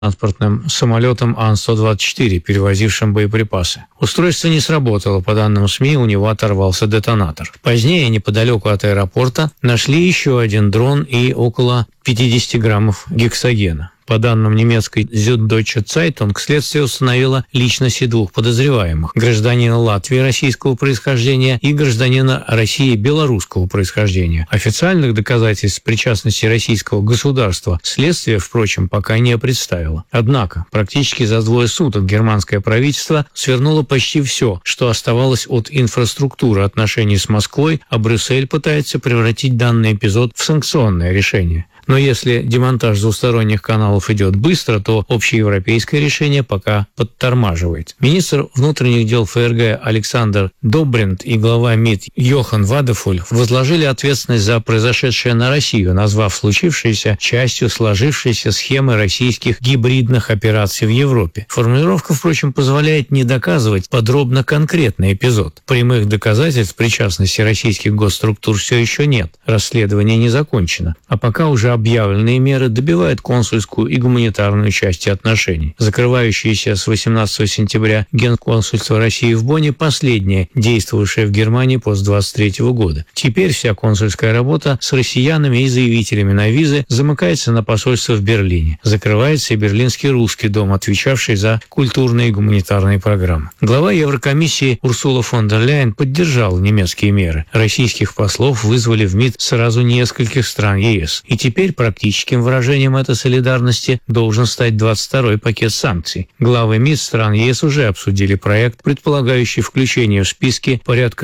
транспортным самолетом Ан-124, перевозившим боеприпасы. Устройство не сработало, по данным СМИ, у него оторвался детонатор. Позднее, неподалеку от аэропорта, нашли еще один дрон и около 50 граммов гексогена. По данным немецкой Süddeutsche Zeitung, следствие установило личности двух подозреваемых – гражданина Латвии российского происхождения и гражданина России белорусского происхождения. Официальных доказательств причастности российского государства следствие, впрочем, пока не представило. Однако, практически за 2 суток германское правительство свернуло почти все, что оставалось от инфраструктуры отношений с Москвой, а Брюссель пытается превратить данный эпизод в санкционное решение. Но если демонтаж двусторонних каналов идет быстро, то общеевропейское решение пока подтормаживает. Министр внутренних дел ФРГ Александр Добринт и глава МИД Йохан Вадефуль возложили ответственность за произошедшее на Россию, назвав случившееся частью сложившейся схемы российских гибридных операций в Европе. Формулировка, впрочем, позволяет не доказывать подробно конкретный эпизод. Прямых доказательств причастности российских госструктур все еще нет. Расследование не закончено. А пока уже объявленные меры добивают консульскую и гуманитарную части отношений. Закрывающееся с 18 сентября Генконсульство России в Бонне последнее, действовавшее в Германии после 23 года. Теперь вся консульская работа с россиянами и заявителями на визы замыкается на посольство в Берлине. Закрывается и Берлинский русский дом, отвечавший за культурные и гуманитарные программы. Глава Еврокомиссии Урсула фон дер Ляйен поддержала немецкие меры. Российских послов вызвали в МИД сразу нескольких стран ЕС. И теперь практическим выражением этой солидарности должен стать 22-й пакет санкций. Главы МИД стран ЕС уже обсудили проект, предполагающий включение в списки порядка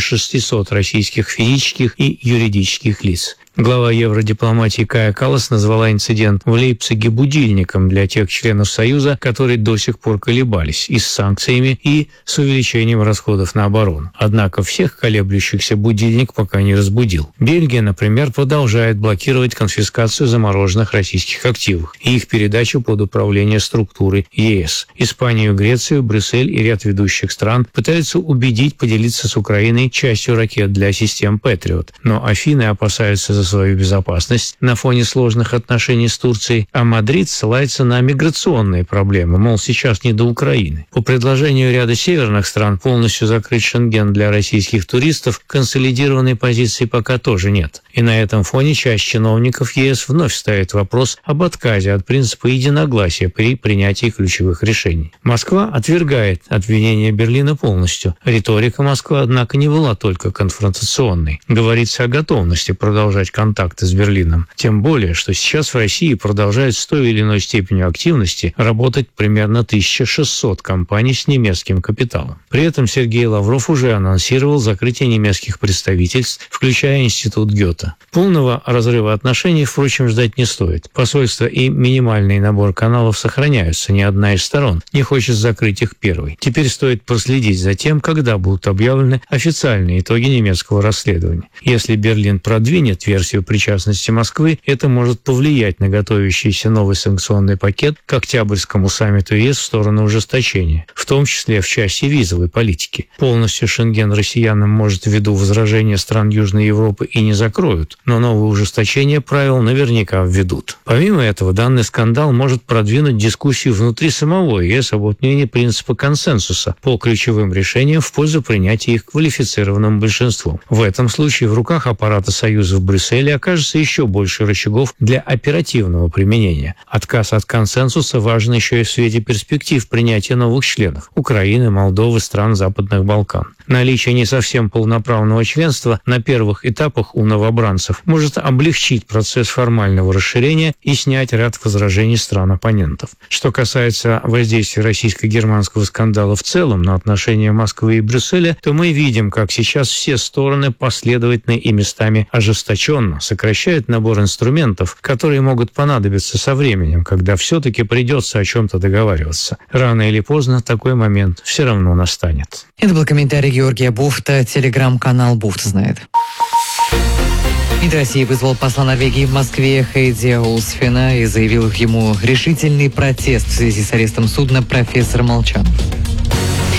1600 российских физических и юридических лиц. Глава евродипломатии Кая Каллас назвала инцидент в Лейпциге будильником для тех членов Союза, которые до сих пор колебались и с санкциями, и с увеличением расходов на оборону. Однако всех колеблющихся будильник пока не разбудил. Бельгия, например, продолжает блокировать конфискацию замороженных российских активов и их передачу под управление структуры ЕС. Испанию, Грецию, Брюссель и ряд ведущих стран пытаются убедить поделиться с Украиной частью ракет для систем Патриот. Но Афины опасаются за свою безопасность на фоне сложных отношений с Турцией, а Мадрид ссылается на миграционные проблемы, мол, сейчас не до Украины. По предложению ряда северных стран полностью закрыть Шенген для российских туристов, консолидированной позиции пока тоже нет. И на этом фоне часть чиновников ЕС вновь ставит вопрос об отказе от принципа единогласия при принятии ключевых решений. Москва отвергает обвинения Берлина полностью. Риторика Москвы, однако, не была только конфронтационной. Говорится о готовности продолжать контакты с Берлином. Тем более, что сейчас в России продолжают с той или иной степенью активности работать примерно 1600 компаний с немецким капиталом. При этом Сергей Лавров уже анонсировал закрытие немецких представительств, включая Институт Гёте. Полного разрыва отношений, впрочем, ждать не стоит. Посольство и минимальный набор каналов сохраняются, ни одна из сторон не хочет закрыть их первой. Теперь стоит проследить за тем, когда будут объявлены официальные итоги немецкого расследования. Если Берлин продвинет версию причастности Москвы, это может повлиять на готовящийся новый санкционный пакет к Октябрьскому саммиту ЕС в сторону ужесточения, в том числе в части визовой политики. Полностью Шенген россиянам, может, ввиду возражения стран Южной Европы и не закроют, но новые ужесточения правил наверняка введут. Помимо этого, данный скандал может продвинуть дискуссию внутри самого ЕС об отмене принципа консенсуса по ключевым решениям в пользу принятия их квалифицированным большинством. В этом случае в руках аппарата Союза в Брюсселе окажется еще больше рычагов для оперативного применения. Отказ от консенсуса важен еще и в свете перспектив принятия новых членов – Украины, Молдовы, стран Западных Балкан. Наличие не совсем полноправного членства на первых этапах у новобранцев может облегчить процесс формального расширения и снять ряд возражений стран-оппонентов. Что касается воздействия российско-германского скандала в целом на отношения Москвы и Брюсселя, то мы видим, как сейчас все стороны последовательно и местами ожесточенно сокращают набор инструментов, которые могут понадобиться со временем, когда все-таки придется о чем-то договариваться. Рано или поздно такой момент все равно настанет. Это был комментарий Георгия Буфта, телеграм-канал Буфт знает. МИД России вызвал посла Норвегии в Москве Хейди Олсфена и заявил ему решительный протест в связи с арестом судна «Профессор Молчанов».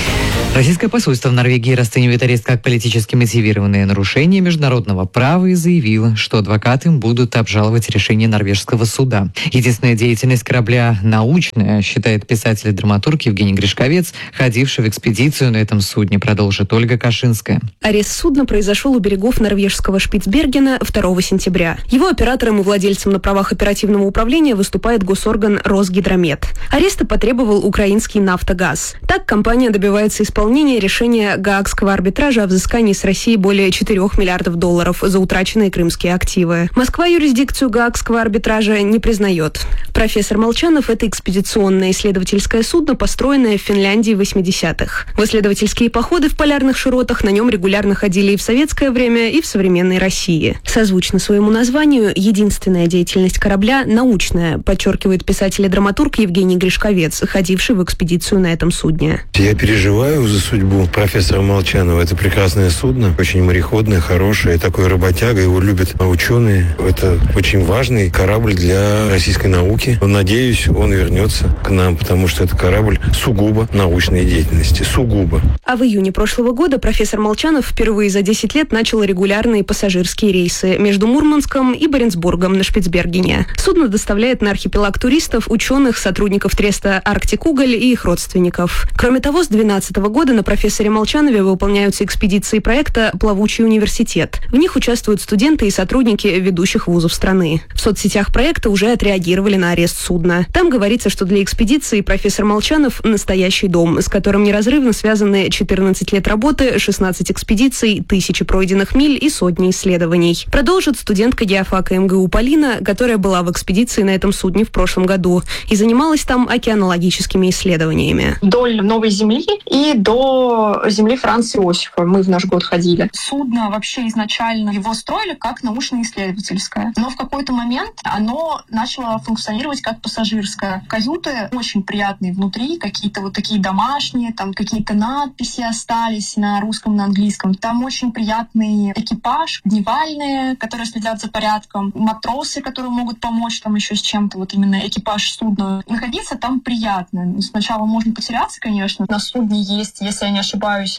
Российское посольство в Норвегии расценивает арест как политически мотивированное нарушение международного права и заявило, что адвокаты будут обжаловать решение норвежского суда. Единственная деятельность корабля научная, считает писатель и драматург Евгений Гришковец, ходивший в экспедицию на этом судне, продолжит Ольга Кашинская. Арест судна произошел у берегов норвежского Шпицбергена 2 сентября. Его оператором и владельцем на правах оперативного управления выступает госорган Росгидромет. Ареста потребовал украинский «Нафтогаз». Так компания добивается исполнения решения Гаагского арбитража о взыскании с России более $4 миллиардов за утраченные крымские активы. Москва юрисдикцию Гаагского арбитража не признает. Профессор Молчанов – это экспедиционное исследовательское судно, построенное в Финляндии в 80-х. В исследовательские походы в полярных широтах на нем регулярно ходили и в советское время, и в современной России. Созвучно своему названию, единственная деятельность корабля – научная, подчеркивает писатель и драматург Евгений Гришковец, ходивший в экспедицию на этом судне. Я переживаю за судьбу профессора Молчанова. Это прекрасное судно, очень мореходное, хорошее, такой работяга, его любят ученые. Это очень важный корабль для российской науки. Надеюсь, он вернется к нам, потому что это корабль сугубо научной деятельности. Сугубо. А в июне прошлого года профессор Молчанов впервые за 10 лет начал регулярные пассажирские рейсы между Мурманском и Баренцбургом на Шпицбергене. Судно доставляет на архипелаг туристов, ученых, сотрудников треста «Арктик Уголь» и их родственников. Кроме того, с 2012 года на профессоре Молчанове выполняются экспедиции проекта «Плавучий университет». В них участвуют студенты и сотрудники ведущих вузов страны. В соцсетях проекта уже отреагировали на арест судна. Там говорится, что для экспедиции профессор Молчанов – настоящий дом, с которым неразрывно связаны 14 лет работы, 16 экспедиций, 1000 пройденных миль и сотни исследований. Продолжит студентка геофака МГУ Полина, которая была в экспедиции на этом судне в прошлом году и занималась там океанологическими исследованиями. Вдоль Новой Земли и до земли Франца Иосифа мы в наш год ходили. Судно вообще изначально его строили как научно-исследовательское, но в какой-то момент оно начало функционировать как пассажирское. Каюты очень приятные внутри, какие-то вот такие домашние, там какие-то надписи остались на русском, на английском. Там очень приятный экипаж, дневальные, которые следят за порядком, матросы, которые могут помочь там еще с чем-то, вот именно экипаж судна. Находиться там приятно. Сначала можно потеряться, конечно. На судне есть, если я не ошибаюсь,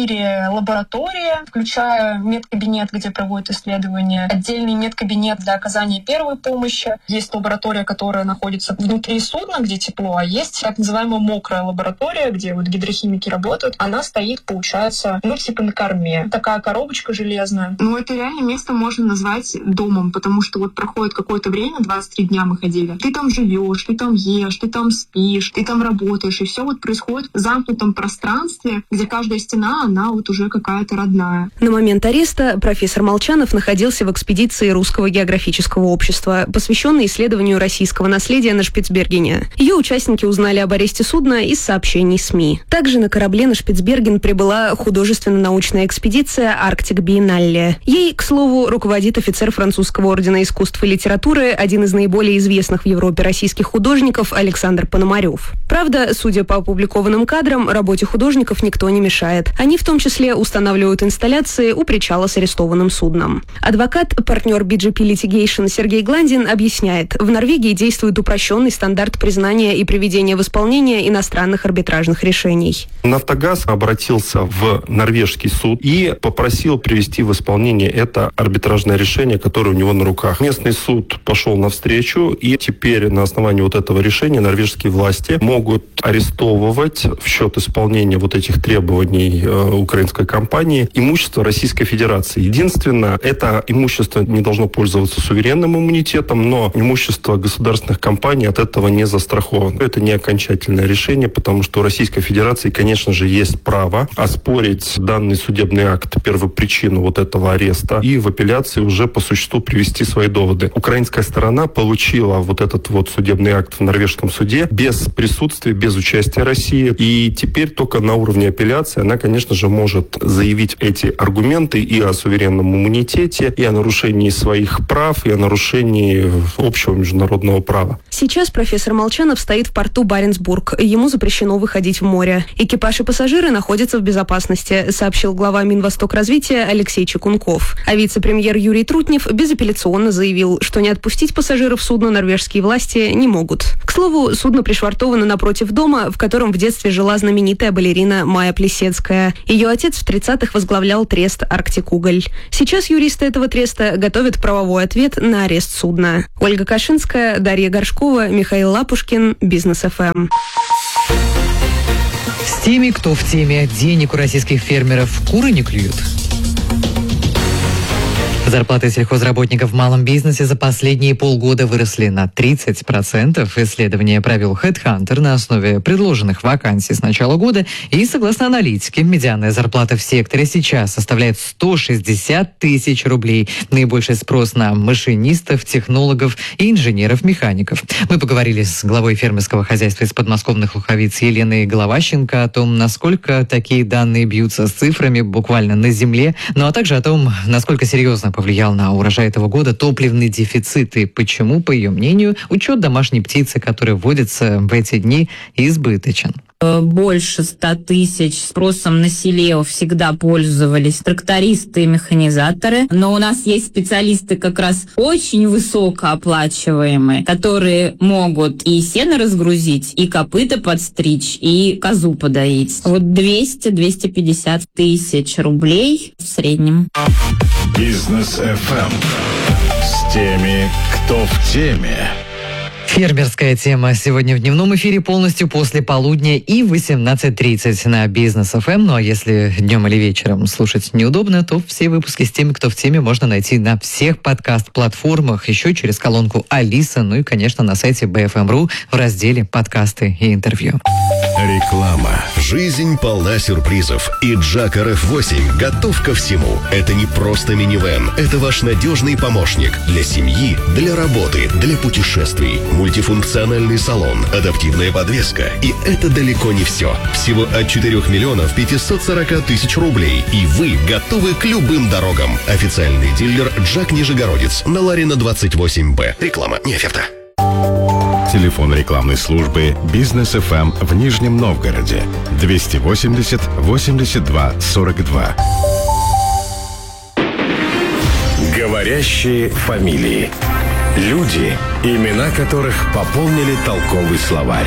4 лаборатории, включая медкабинет, где проводят исследования, отдельный медкабинет для оказания первой помощи. Есть лаборатория, которая находится внутри судна, где тепло, а есть так называемая мокрая лаборатория, где вот гидрохимики работают. Она стоит, получается, типа на корме. Такая коробочка железная. Это реально место можно назвать домом, потому что вот проходит какое-то время, 23 дня мы ходили. Ты там живешь, ты там ешь, ты там спишь, ты там работаешь, и все вот происходит в замкнутом пространстве, где каждая стена, она вот уже какая-то родная. На момент ареста профессор Молчанов находился в экспедиции Русского географического общества, посвященной исследованию российского наследия на Шпицбергене. Ее участники узнали об аресте судна из сообщений СМИ. Также на корабле на Шпицберген прибыла художественно-научная экспедиция «Арктик Биеннале». Ей, к слову, руководит офицер французского ордена искусств и литературы, один из наиболее известных в Европе российских художников Александр Пономарев. Правда, судя по опубликованным кадрам, работе художников никто не мешает. Они в том числе устанавливают инсталляции у причала с арестованным судном. Адвокат, партнер BGP Litigation Сергей Гландин объясняет, в Норвегии действует упрощенный стандарт признания и приведения в исполнение иностранных арбитражных решений. «Нафтогаз» обратился в норвежский суд и попросил привести в исполнение это арбитражное решение, которое у него на руках. Местный суд пошел навстречу, и теперь на основании вот этого решения норвежские власти могут арестовывать в счет исполнения вот этих требований украинской компании имущество Российской Федерации. Единственное, это имущество не должно пользоваться суверенным иммунитетом, но имущество государственных компаний от этого не застраховано. Это не окончательное решение, потому что у Российской Федерации, конечно же, есть право оспорить данный судебный акт, первопричину вот этого ареста, и в апелляции уже по существу привести свои доводы. Украинская сторона получила вот этот вот судебный акт в норвежском суде без присутствия, без участия России, и теперь только на уровне апелляции она, конечно же, может заявить эти аргументы и о суверенном иммунитете, и о нарушении своих прав, и о нарушении общего международного права. Сейчас профессор Молчанов стоит в порту Баренцбург. Ему запрещено выходить в море. Экипаж и пассажиры находятся в безопасности, сообщил глава Минвостокразвития Алексей Чекунков. А вице-премьер Юрий Трутнев безапелляционно заявил, что не отпустить пассажиров судна норвежские власти не могут. К слову, судно пришвартовано напротив дома, в котором в детстве жила знаменитая балерина Екатерина Майя Плесецкая. Ее отец в 30-х возглавлял трест «Арктикуголь». Сейчас юристы этого треста готовят правовой ответ на арест судна. Ольга Кашинская, Дарья Горшкова, Михаил Лапушкин, Бизнес ФМ. С теми, кто в теме. Денег у российских фермеров куры не клюют. Зарплаты сельхозработников в малом бизнесе за последние полгода выросли на 30%. Исследование провел HeadHunter на основе предложенных вакансий с начала года. И, согласно аналитике, медианная зарплата в секторе сейчас составляет 160 тысяч рублей. Наибольший спрос на машинистов, технологов и инженеров-механиков. Мы поговорили с главой фермерского хозяйства из подмосковных Луховиц Еленой Головащенко о том, насколько такие данные бьются с цифрами буквально на земле, ну а также о том, насколько серьезно повлиял на урожай этого года топливный дефицит и почему, по ее мнению, учет домашней птицы, который вводится в эти дни, избыточен. Больше 100 тысяч спросом на селе всегда пользовались трактористы и механизаторы. Но у нас есть специалисты как раз очень высокооплачиваемые, которые могут и сено разгрузить, и копыта подстричь, и козу подоить. Вот 200-250 тысяч рублей в среднем. Бизнес FM. С теми, кто в теме. Фермерская тема сегодня в дневном эфире полностью после полудня и 18:30 на Бизнес ФМ. Ну а если днем или вечером слушать неудобно, то все выпуски с теми, кто в теме, можно найти на всех подкаст-платформах, еще через колонку Алиса, ну и, конечно, на сайте BFM.ru в разделе «Подкасты и интервью». Реклама. Жизнь полна сюрпризов, и Джак RF8 готов ко всему. Это не просто минивэн, это ваш надежный помощник для семьи, для работы, для путешествий. Мультифункциональный салон, адаптивная подвеска. И это далеко не все. Всего от 4 миллионов 540 тысяч рублей. И вы готовы к любым дорогам. Официальный дилер Джак Нижегородец на Ларина 28Б. Реклама, не оферта. Телефон рекламной службы Бизнес FM в Нижнем Новгороде 280 82 42. Говорящие фамилии. Люди, имена которых пополнили толковый словарь.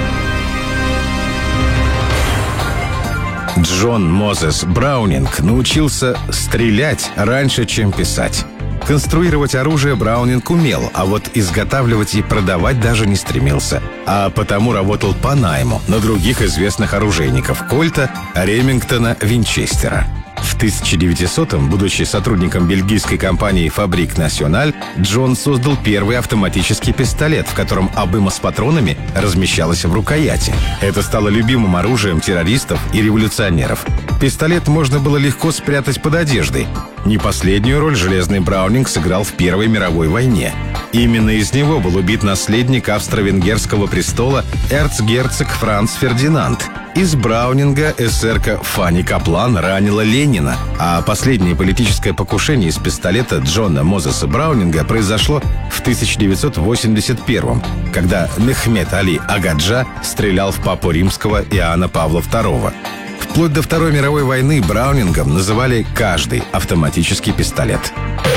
Джон Мозес Браунинг научился стрелять раньше, чем писать. Конструировать оружие Браунинг умел, а вот изготавливать и продавать даже не стремился. А потому работал по найму на других известных оружейников – Кольта, Ремингтона, Винчестера. В 1900-м, будучи сотрудником бельгийской компании «Фабрик Националь», Джон создал первый автоматический пистолет, в котором обойма с патронами размещалась в рукояти. Это стало любимым оружием террористов и революционеров. Пистолет можно было легко спрятать под одеждой. Не последнюю роль железный Браунинг сыграл в Первой мировой войне. Именно из него был убит наследник австро-венгерского престола эрцгерцог Франц Фердинанд. Из Браунинга эсерка Фанни Каплан ранила Ленина, а последнее политическое покушение из пистолета Джона Мозеса Браунинга произошло в 1981-м, когда Мехмед Али Агаджа стрелял в папу римского Иоанна Павла II. Вплоть до Второй мировой войны Браунингом называли каждый автоматический пистолет.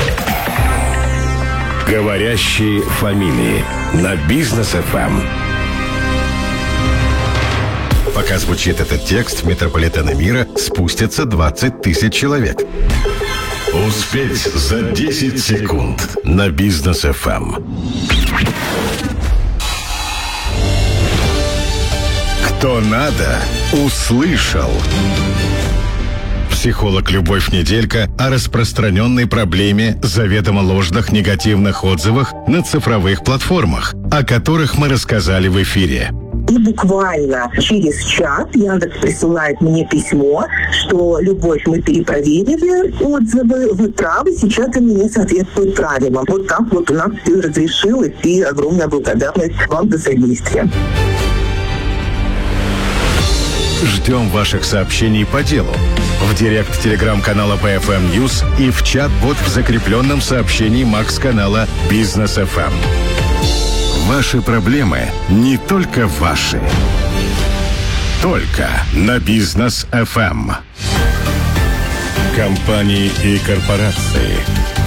Говорящие фамилии на Бизнес FM. Пока звучит этот текст, в метрополитены мира спустятся 20 тысяч человек. Успеть за 10 секунд на Бизнес FM. Кто надо, услышал. Психолог Любовь Неделька о распространенной проблеме заведомо ложных негативных отзывах на цифровых платформах, о которых мы рассказали в эфире. И буквально через час Яндекс присылает мне письмо, что «Любовь, мы перепроверили отзывы, вы правы, сейчас они не соответствуют правилам». Вот так вот у нас все разрешилось, и огромная благодарность вам за содействие. Ждем ваших сообщений по делу в директ телеграм-канала BFM News и в чат-бот в закрепленном сообщении Макс-канала Бизнес FM. Ваши проблемы не только ваши. Только на Бизнес FM. Компании и корпорации,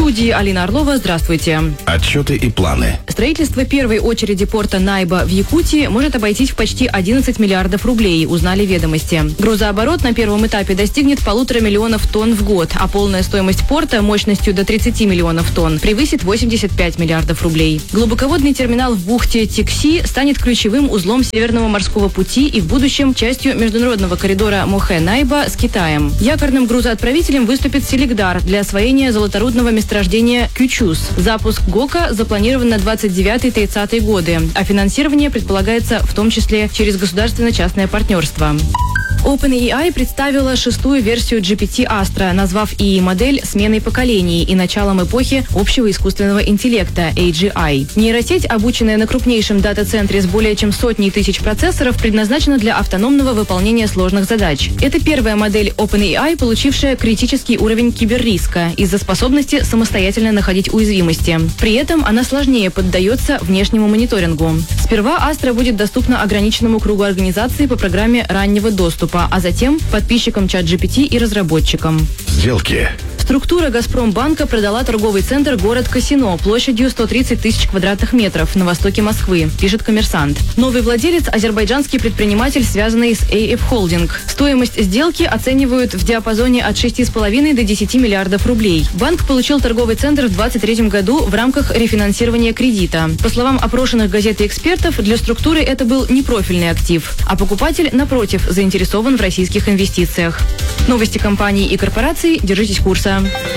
студии Алина Орлова. Здравствуйте. Отчеты и планы. Строительство первой очереди порта Найба в Якутии может обойтись в почти 11 миллиардов рублей, узнали «Ведомости». Грузооборот на первом этапе достигнет 1,5 миллиона тонн в год, а полная стоимость порта мощностью до 30 миллионов тонн превысит 85 миллиардов рублей. Глубоководный терминал в бухте Тикси станет ключевым узлом Северного морского пути и в будущем частью международного коридора Мохэ-Найба с Китаем. Якорным грузоотправителем выступит Селигдар для освоения золоторудного месторождения Кючус. Запуск ГОКа запланирован на 29-30 годы, а финансирование предполагается в том числе через государственно-частное партнерство. OpenAI представила 6-ю версию GPT Astra, назвав ИИ-модель сменой поколений и началом эпохи общего искусственного интеллекта AGI. Нейросеть, обученная на крупнейшем дата-центре с более чем 100 тысяч процессоров, предназначена для автономного выполнения сложных задач. Это первая модель OpenAI, получившая критический уровень киберриска из-за способности самостоятельно находить уязвимости. При этом она сложнее поддается внешнему мониторингу. Сперва Astra будет доступна ограниченному кругу организаций по программе раннего доступа, а затем подписчикам ChatGPT и разработчикам. Сделки. Структура «Газпромбанка» продала торговый центр «Город Косино» площадью 130 тысяч квадратных метров на востоке Москвы, пишет «Коммерсант». Новый владелец – азербайджанский предприниматель, связанный с AF Holding. Стоимость сделки оценивают в диапазоне от 6,5 до 10 миллиардов рублей. Банк получил торговый центр в 2023 году в рамках рефинансирования кредита. По словам опрошенных газет и экспертов, для структуры это был непрофильный актив, а покупатель, напротив, заинтересован в российских инвестициях. Новости компаний и корпораций. Держитесь курса.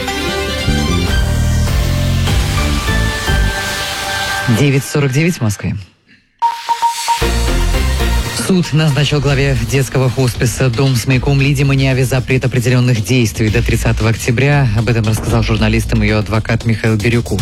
9:49 в Москве. Суд назначил главе детского хосписа «Дом с маяком» Лидии Маниаве запрет определенных действий до 30 октября. Об этом рассказал журналистам ее адвокат Михаил Бирюков.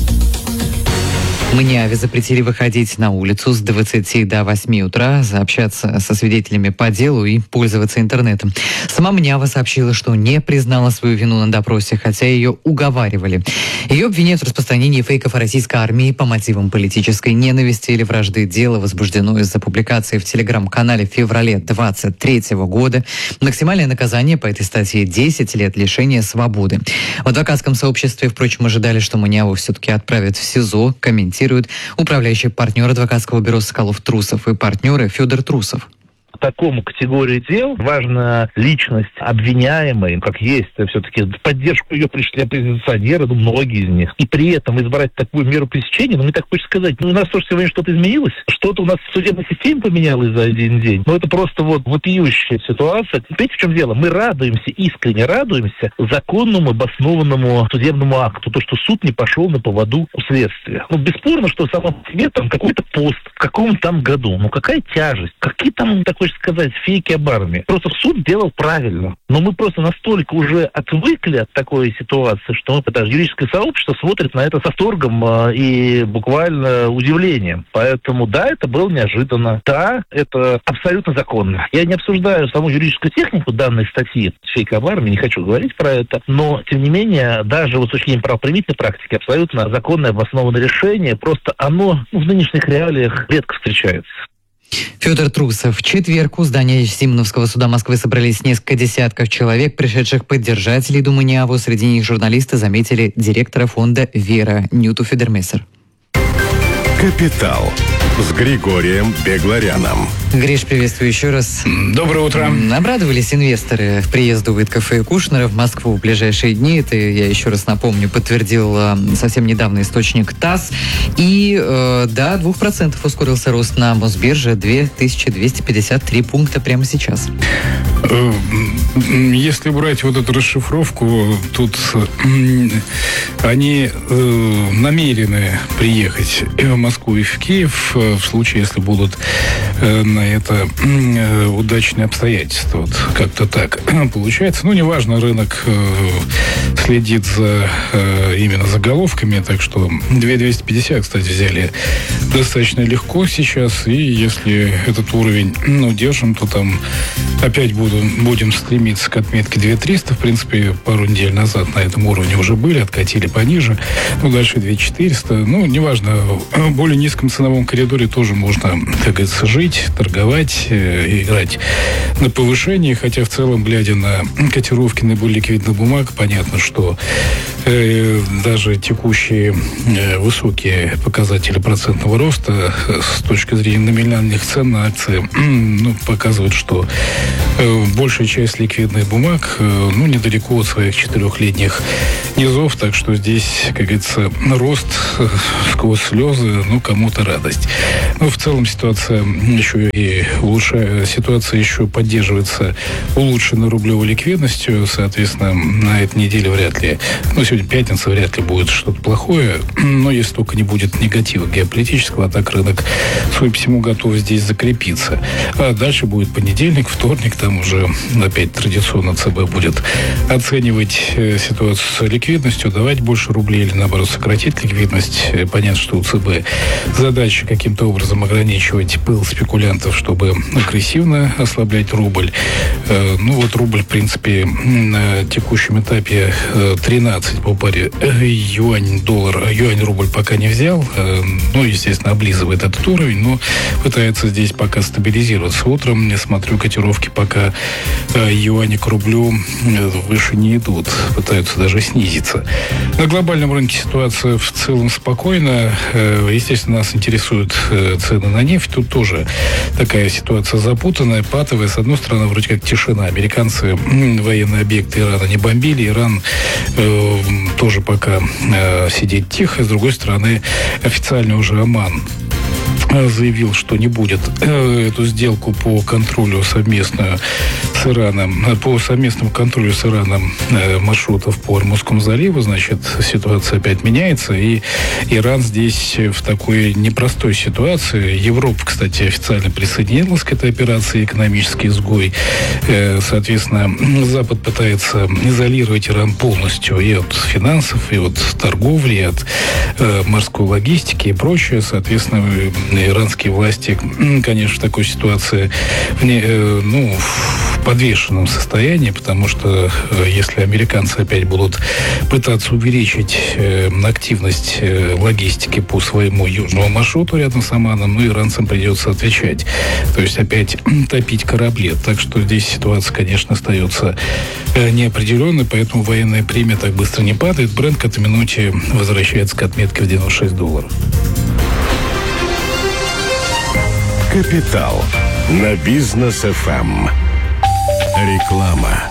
Маниаве запретили выходить на улицу с 20 до 8 утра, общаться со свидетелями по делу и пользоваться интернетом. Сама Маниава сообщила, что не признала свою вину на допросе, хотя ее уговаривали. Ее обвиняют в распространении фейков о российской армии по мотивам политической ненависти или вражды. Дело возбуждено из-за публикации в телеграм-канале в феврале 2023 года. Максимальное наказание по этой статье – 10 лет лишения свободы. В адвокатском сообществе, впрочем, ожидали, что Маниаву все-таки отправят в СИЗО, комментируют управляющий партнер адвокатского бюро «Соколов-Трусов» и партнеры Федор Трусов. Такому категории дел важна личность обвиняемой, как есть, все-таки в поддержку ее пришли оппозиционеры, многие из них. И при этом избрать такую меру пресечения, мне так хочется сказать, у нас тоже сегодня что-то изменилось, что-то у нас в судебной системе поменялось за один день. Это просто вопиющая ситуация. Понимаете, в чем дело? Мы радуемся, искренне радуемся законному, обоснованному судебному акту, то, что суд не пошел на поводу у следствия. Бесспорно, что само по себе какой-то пост в каком-то там году, какая тяжесть, какие там, так хочется сказать, фейки об армии. Просто суд делал правильно. Но мы просто настолько уже отвыкли от такой ситуации, что даже юридическое сообщество смотрит на это с восторгом и буквально удивлением. Поэтому да, это было неожиданно. Да, это абсолютно законно. Я не обсуждаю саму юридическую технику данной статьи фейка об армии, не хочу говорить про это, но тем не менее, даже с точки зрения правоприменительной практики, абсолютно законное обоснованное решение, просто оно в нынешних реалиях редко встречается. Федор Трусов. В четверг у здания Симоновского суда Москвы собрались несколько десятков человек, пришедших поддержать Лиду Маниаву. Среди них журналисты заметили директора фонда «Вера» Нюту Федермессер. Капитал с Григорием Бегларяном. Гриш, приветствую еще раз. Доброе утро. Обрадовались инвесторы приезду Уиткофа и Кушнера в Москву в ближайшие дни. Это, я еще раз напомню, подтвердил совсем недавно источник ТАСС. И, 2% ускорился рост на Мосбирже, 2253 пункта прямо сейчас. Если брать эту расшифровку, тут они намерены приехать в Москву и в Киев в случае, если будут на это удачные обстоятельства. Как-то так получается. Неважно, рынок следит именно заголовками, так что 2250, кстати, взяли достаточно легко сейчас, и если этот уровень держим, то там опять будем стремиться стремиться к отметке 2300. В принципе, пару недель назад на этом уровне уже были, откатили пониже. Дальше 2400. Неважно, в более низком ценовом коридоре тоже можно, как говорится, жить, торговать, играть на повышении. Хотя в целом, глядя на котировки наиболее ликвидных бумаг, понятно, что даже текущие высокие показатели процентного роста с точки зрения номинальных цен на акции показывают, что большая часть ликвидных бумаг недалеко от своих 4-летних низов, так что здесь, как говорится, рост сквозь слезы, кому-то радость. В целом ситуация еще поддерживается улучшенной рублевой ликвидностью, соответственно, на этой неделе вряд ли, сегодня пятница, вряд ли будет что-то плохое, но если только не будет негатива геополитического, так рынок, судя по всему, готов здесь закрепиться. А дальше будет понедельник, вторник, там уже опять традиционно ЦБ будет оценивать ситуацию с ликвидностью, давать больше рублей или, наоборот, сократить ликвидность. Понятно, что у ЦБ задача каким-то образом ограничивать пыл спекулянтов, чтобы агрессивно ослаблять рубль. Рубль, в принципе, на текущем этапе 13 по паре юань-доллар. Юань-рубль пока не взял. Естественно, облизывает этот уровень, но пытается здесь пока стабилизироваться. Утром я смотрю, котировки пока юани к рублю выше не идут. Пытаются даже снизиться. На глобальном рынке ситуация в целом спокойна. Естественно, нас интересуют цены на нефть. Тут тоже такая ситуация запутанная, патовая. С одной стороны, вроде как тишина. Американцы военные объекты Ирана не бомбили. Иран тоже пока сидит тихо. С другой стороны, официально уже Оман заявил, что не будет эту сделку по контролю совместную с Ираном, по совместному контролю с Ираном маршрутов по Ормузскому заливу. Значит, ситуация опять меняется, и Иран здесь в такой непростой ситуации. Европа, кстати, официально присоединилась к этой операции «Экономический изгой». Соответственно, Запад пытается изолировать Иран полностью и от финансов, и от торговли, и от морской логистики и прочее. Соответственно, иранские власти, конечно, в такой ситуации в подвешенном состоянии, потому что если американцы опять будут пытаться увеличить активность логистики по своему южному маршруту рядом с Оманом, иранцам придется отвечать. То есть опять топить корабли. Так что здесь ситуация, конечно, остается неопределенной, поэтому военная премия так быстро не падает. Брент к этой минуте возвращается к отметке в $96. Капитал на Бизнес ФМ. Реклама.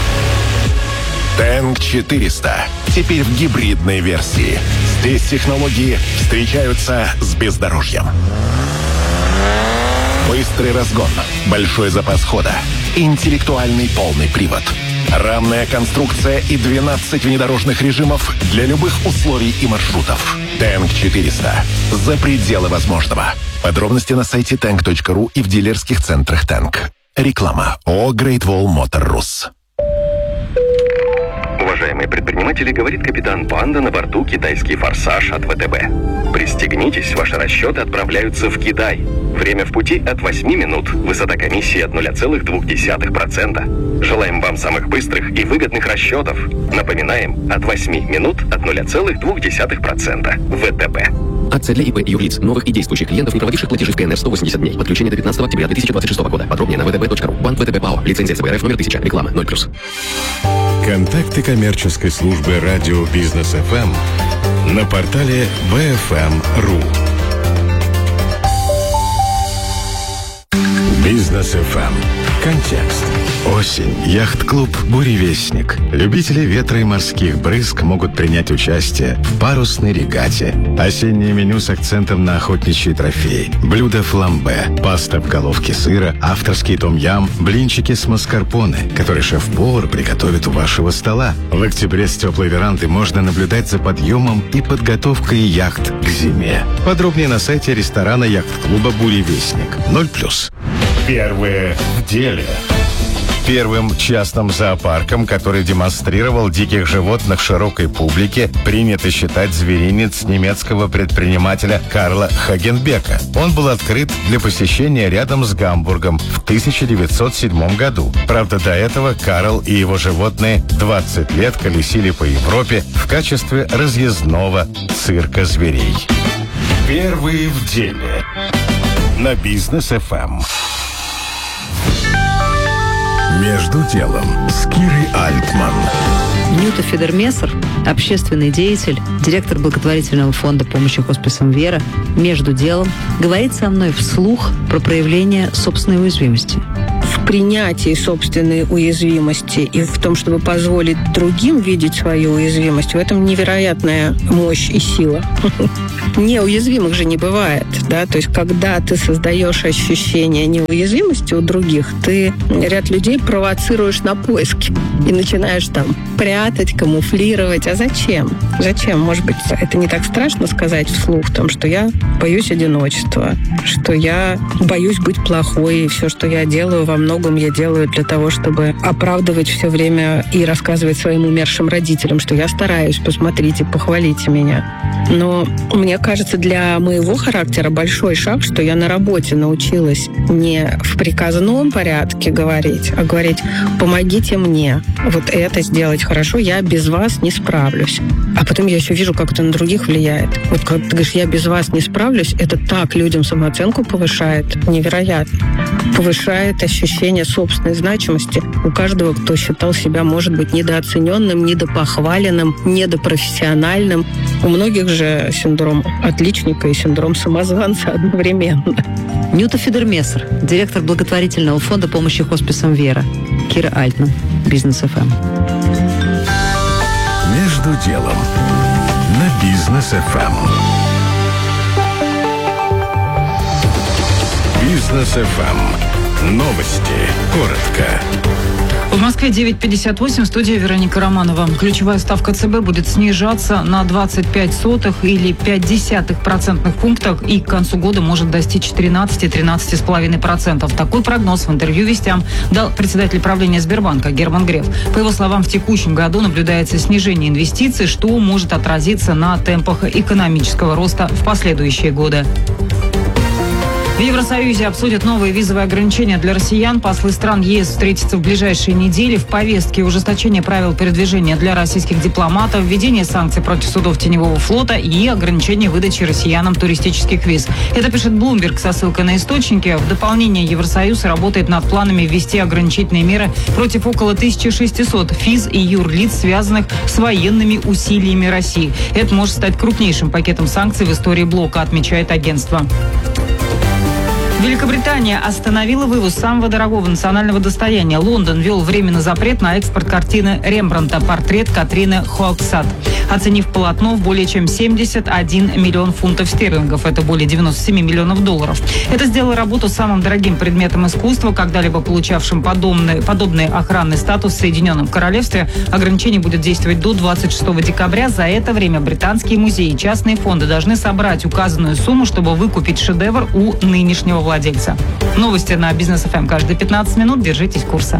Тэнк 400. Теперь в гибридной версии. Здесь технологии встречаются с бездорожьем. Быстрый разгон, большой запас хода, интеллектуальный полный привод, рамная конструкция и 12 внедорожных режимов для любых условий и маршрутов. Тэнк 400. За пределы возможного. Подробности на сайте tank.ru и в дилерских центрах Тэнк. Реклама. ООО Great Wall Motor Rus. Уважаемые предприниматели, говорит капитан Панда на борту «Китайский форсаж» от ВТБ. Пристегнитесь, ваши расчеты отправляются в Китай. Время в пути от 8 минут. Высота комиссии от 0,2%. Желаем вам самых быстрых и выгодных расчетов. Напоминаем, от 8 минут от 0,2%. ВТБ. Акция для ИП и юрлиц, новых и действующих клиентов, не проводивших платежи в КНР 180 дней. Подключение до 15 октября 2026 года. Подробнее на vtb.ru. Банк ВТБ ПАО. Лицензия ЦБРФ номер 1000. Реклама 0+. Контакты коммерческой службы радио Бизнес ФМ на портале bfm.ru. Бизнес ФМ. Контекст. Осень. Яхт-клуб «Буревестник». Любители ветра и морских брызг могут принять участие в парусной регате. Осеннее меню с акцентом на охотничьи трофеи. Блюда фламбе, паста в головке сыра, авторский том-ям, блинчики с маскарпоне, которые шеф-повар приготовит у вашего стола. В октябре с теплой веранды можно наблюдать за подъемом и подготовкой яхт к зиме. Подробнее на сайте ресторана яхт-клуба «Буревестник». 0+. Первые в деле. Первым частным зоопарком, который демонстрировал диких животных широкой публике, принято считать зверинец немецкого предпринимателя Карла Хагенбека. Он был открыт для посещения рядом с Гамбургом в 1907 году. Правда, до этого Карл и его животные 20 лет колесили по Европе в качестве разъездного цирка зверей. Первые в деле на Бизнес ФМ. Между делом с Кирой Альтман. Нюта Федермессер, общественный деятель, директор благотворительного фонда помощи хосписам «Вера», между делом говорит со мной вслух про проявление собственной уязвимости. В принятии собственной уязвимости и в том, чтобы позволить другим видеть свою уязвимость, в этом невероятная мощь и сила. Неуязвимых же не бывает, да, то есть когда ты создаешь ощущение неуязвимости у других, ты ряд людей провоцируешь на поиски и начинаешь там прятать, камуфлировать. А зачем? Зачем? Может быть, это не так страшно сказать вслух, том, что я боюсь одиночества, что я боюсь быть плохой, и все, что я делаю, во многом я делаю для того, чтобы оправдывать все время и рассказывать своим умершим родителям, что я стараюсь, посмотрите, похвалите меня. Но мне кажется, для моего характера большой шаг, что я на работе научилась не в приказном порядке говорить, а говорить: помогите мне вот это сделать хорошо, я без вас не справлюсь. А потом я еще вижу, как это на других влияет. Вот когда ты говоришь: я без вас не справлюсь, это так людям самооценку повышает, невероятно. Повышает ощущение собственной значимости у каждого, кто считал себя, может быть, недооцененным, недопохваленным, недопрофессиональным. У многих же синдром отличника и синдром самозванца одновременно. Нюта Федермессер, директор благотворительного фонда помощи хосписам «Вера». Кира Альтман, Бизнес ФМ. Между делом на Бизнес ФМ. Бизнес ФМ. Новости. Коротко. В Москве 9:58, студия Вероника Романова. Ключевая ставка ЦБ будет снижаться на 0,25 или 0,5 процентных пунктов и к концу года может достичь 13-13,5%. Такой прогноз в интервью «Вестям» дал председатель правления Сбербанка Герман Греф. По его словам, в текущем году наблюдается снижение инвестиций, что может отразиться на темпах экономического роста в последующие годы. В Евросоюзе обсудят новые визовые ограничения для россиян. Послы стран ЕС встретятся в ближайшие недели. В повестке ужесточение правил передвижения для российских дипломатов, введение санкций против судов теневого флота и ограничение выдачи россиянам туристических виз. Это пишет Bloomberg со ссылкой на источники. В дополнение Евросоюз работает над планами ввести ограничительные меры против около 1600 физ и юрлиц, связанных с военными усилиями России. Это может стать крупнейшим пакетом санкций в истории блока, отмечает агентство. Великобритания остановила вывоз самого дорогого национального достояния. Лондон ввел временный запрет на экспорт картины Рембрандта «Портрет Катрины Хоаксад», оценив полотно в более чем 71 миллион фунтов стерлингов. Это более 97 миллионов долларов. Это сделало работу самым дорогим предметом искусства, когда-либо получавшим подобный охранный статус в Соединенном Королевстве. Ограничение будет действовать до 26 декабря. За это время британские музеи и частные фонды должны собрать указанную сумму, чтобы выкупить шедевр у нынешнего владельца. Новости на Бизнес ФМ каждые 15 минут. Держитесь курса.